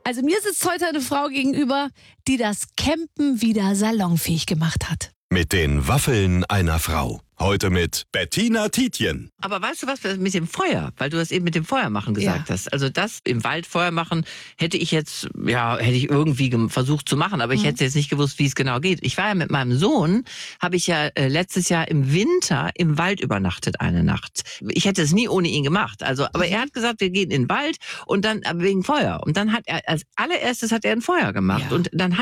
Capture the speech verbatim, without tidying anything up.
Also mir sitzt heute eine Frau gegenüber, die das Campen wieder salonfähig gemacht hat. Mit den Waffeln einer Frau. Heute mit Bettina Tietjen. Aber weißt du was mit dem Feuer? Weil du das eben mit dem Feuer machen gesagt Ja. hast. Also das im Wald Feuer machen hätte ich jetzt, ja, hätte ich irgendwie gem- versucht zu machen, aber ich Mhm. hätte jetzt nicht gewusst, wie es genau geht. Ich war ja mit meinem Sohn, habe ich ja äh, letztes Jahr im Winter im Wald übernachtet eine Nacht. Ich hätte es nie ohne ihn gemacht. Also, aber er hat gesagt, wir gehen in den Wald und dann aber wegen Feuer. Und dann hat er als allererstes hat er ein Feuer gemacht Ja. und dann hat